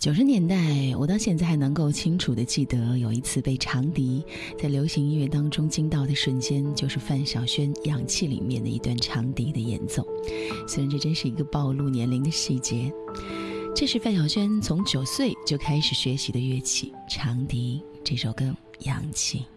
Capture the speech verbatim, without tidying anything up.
九十年代，我到现在还能够清楚地记得，有一次被长笛在流行音乐当中惊到的瞬间，就是范晓萱《氧气》里面的一段长笛的演奏。虽然这真是一个暴露年龄的细节，这是范晓萱从九岁就开始学习的乐器——长笛。这首歌《氧气》。